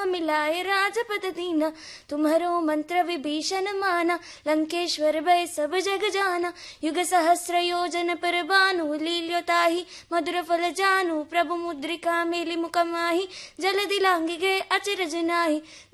मिलाए राजपद दीना। तुम्हारो मंत्र विभीषण माना, लंकेश्वर भय सब जग जाना। युग सहस्र योजन पर भानु, लील्यो ताहि मधुर फल जानू। प्रभु मुद्रिका मेलि मुख माहि, जलधि लांघि गए अचरज नाही।